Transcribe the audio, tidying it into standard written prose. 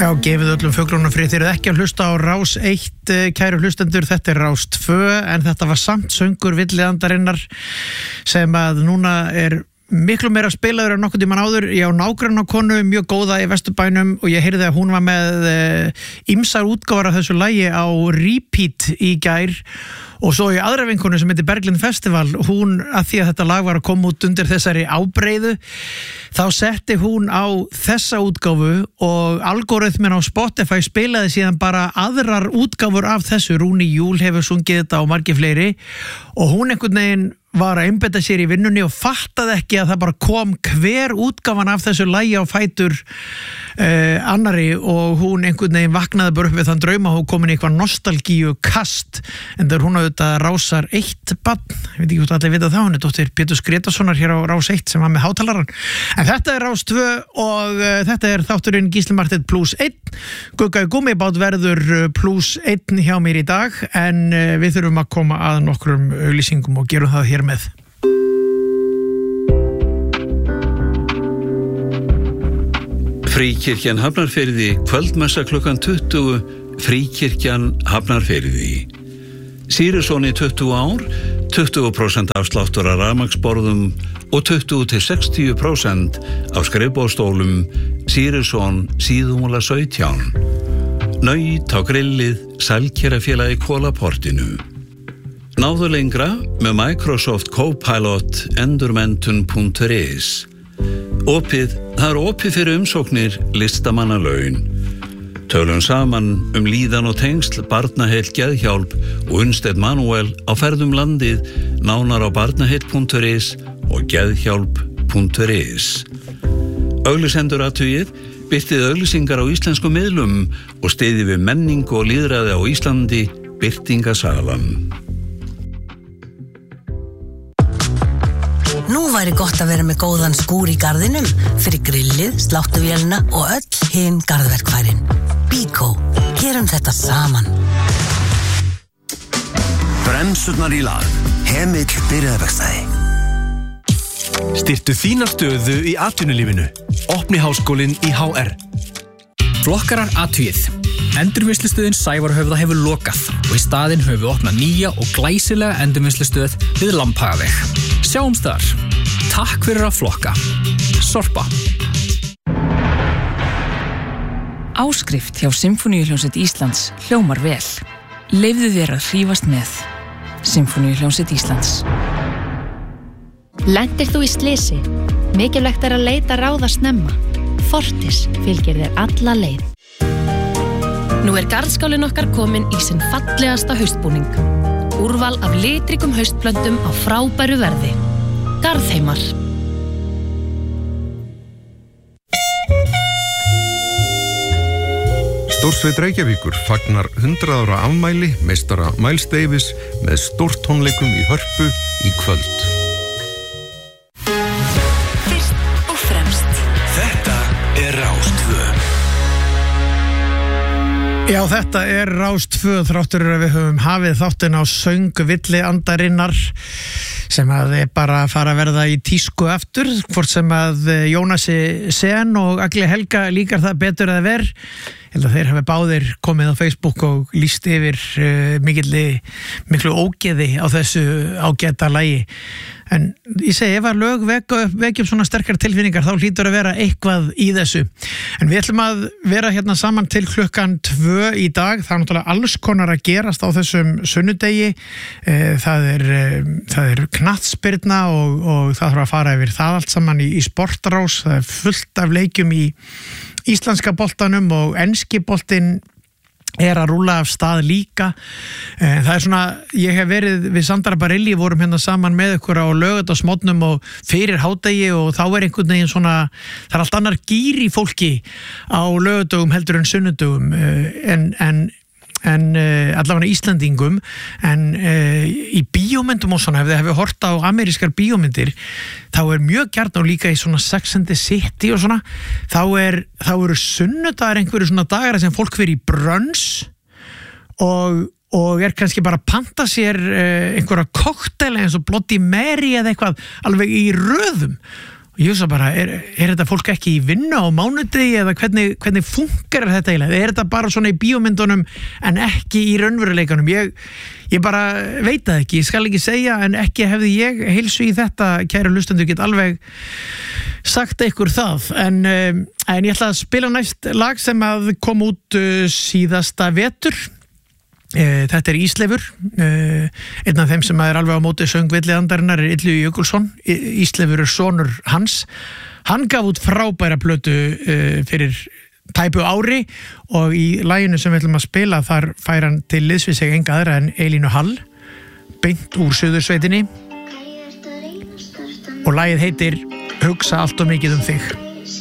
Já, gefið öllum fuglunum frið, þeir eru ekki að hlusta á Rás 1, kæru hlustendur, þetta er Rás 2, en þetta var samt söngur villiandarinnar sem að núna er miklu meira spilaður en nokkuð tímann áður. Ég á nágrannakonu mjög góða í Vesturbænum og ég heyrði að hún var með ýmsar útgáfur af þessu lagi á repeat í gær. Og svo í aðra vinkonu sem heitir Berglind Festival, hún, að því að þetta lag var að koma út undir þessari ábreiðu, þá setti hún á þessa útgáfu og algoritminn á Spotify spilaði síðan bara aðrar útgáfur af þessu. Rúni Júl hefur sungið þetta og margir fleiri og hún einhvern veginn var að einbeita sér í vinnunni og fattaði ekki að það bara kom hver útgáfan af þessu lagi á fætur annari og hún einhvern veginn vaknaði bara upp við þann drauma og komin í eitthvað nostalgíu kast, en þegar hún auðvitað Rásar 1 barn, ég veit ekki hvort allir vita það, hún er dóttir Péturs Gretarssonar hér á Rás 1 sem var með hátalaran, en þetta er Rás 2 og þetta er þátturinn Gísli Marteinn +1, Gugga í Gúmmibát verður +1 hjá mér í dag, en við þurfum að koma að nokkrum auglýsingum og gerum það hér með. Fríkirkjan Hafnarfirði, kvöldmessa klukkan 20, Fríkirkjan Hafnarfirði. Sýrisson í 20 ár, 20% afsláttur af rafmagnsborðum og 20-60% af skrifborðsstólum. Sýrisson, Síðumúla 17. Naut á grillið, Sælkerafélagi Kólaportinu. Náðu lengra með Microsoft Copilot endurmentun.is. Það er opið fyrir umsóknir listamannalaun. Tölum saman líðan og tengsl, Barnaheill Geðhjálp og Unnsteinn Manuel á ferðum landið, nánar á barnaheill.is og geðhjálp.is. Auglýsendur athugið, birtið auglýsingar á íslenskum miðlum og styðjið við menningu og lýðræði á Íslandi, birtingasalan. Nú væri gott að vera með góðan skúr í garðinum fyrir grillið, sláttuvélina og öll hin garðverkfærin. Bíkó, gerum þetta saman. Bremsurnar í lag, Hemill byrjaðverkstæði. Styrktu þína stöðu í atvinnulífinu. Opni háskólinn í HR. Flokkarar athugið. Endurvinnslustöðin Sævarhöfða hefur lokað og í staðinn höfum við opnað nýja og glæsilega endurvinnslustöð við Lambhagaveg. Sjáumst þar. Takk fyrir að flokka. Sorpa. Áskrift hjá Sinfóníuhljómsveit Íslands hljómar vel. Leyfðu þér að hrífast með. Sinfóníuhljómsveit Íslands. Lentir þú í slysi? Mikilvægt er að leita ráða snemma. Fortis fylgir þér alla leið. Nú er garðskálinn okkar komin í sinn fallegasta haustbúning. Úrval af litríkum haustplöntum á frábæru verði. Garðheimar. Stórsveit Reykjavíkur fagnar 100 ára afmæli meistara Miles Davis með stórtónleikum í Hörpu í kvöld. Fyrst og fremst. Þetta er Rás 2. Já, þetta er Rás 2 þráttur að við höfum hafið þáttinn á söng villiandarinnar sem að er bara að fara að verða í tísku aftur, hvort sem að Jónasi Sen og Agli Helga líkar það betur að ver. Ég held að þeir hafi báðir komið á Facebook og lýst yfir miklu ógeði á þessu ágæta lagi. En ég segi, ef að lög vekja upp svona sterkar tilfinningar, þá hlýtur að vera eitthvað í þessu. En við ætlum að vera hérna saman til klukkan 2 í dag. Það er náttúrulega alls konar að gerast á þessum sunnudegi. Það er knattspyrna og það þarf að fara yfir það allt saman í sportrás. Það er fullt af leikjum í íslenska boltanum og enski boltinn er að rúlla af stað líka. Það er svona, ég hef verið við Sandra Barilli, vorum hérna saman með ykkur á laugardagsmorgnum og fyrir hádegi og þá er einhvern veginn svona, það er allt annar gír í fólki á laugardögum heldur en sunnudögum en allavega Íslandingum, en í bíómyndum og svona, ef þið hefur hort á amerískar bíómyndir, þá er mjög gjarnan og líka í svona Sex and the City og svona, þá eru sunnudagar einhverju svona dagar sem fólk fyrir í brunch og er kannski bara að panta sér einhverja koktela eins og Bloody Mary eða eitthvað alveg í röðum. Ég hugsa bara, er þetta fólk ekki í vinnu á mánudegi eða hvernig funkar þetta eiginlega? Er þetta bara svona í bíómyndunum en ekki í raunveruleikanum? Ég bara veit það ekki, ég skal ekki segja, en ekki hefði ég heilsu í þetta, kæru hlustendur, get alveg sagt ykkur það. En ég ætla að spila næst lag sem að kom út síðasta vetur. Þetta Ísleifur, einn af þeim sem er alveg á móti söngvilli andarinnar er Illugi Jökulsson. Ísleifur er sonur hans. Hann gaf út frábæra plötu fyrir tæpu ári og í laginu sem við ætlum að spila þar fær hann til liðs við sig enga aðra en Elínu Hall, beint úr Suðursveitinni, og lagið heitir Hugsa allt of mikið um þig.